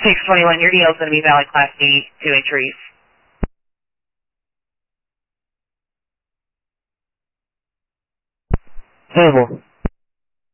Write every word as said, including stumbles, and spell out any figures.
six twenty-one, your E L is going to be valid Class D, two-inch reef. Verbal.